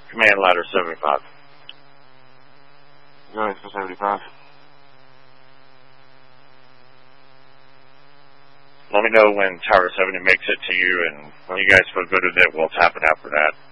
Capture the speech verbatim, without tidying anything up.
Command ladder seventy-five. Go ahead for seventy-five. Let me know when Tower seventy makes it to you, and when you guys feel good with it, we'll tap it out for that.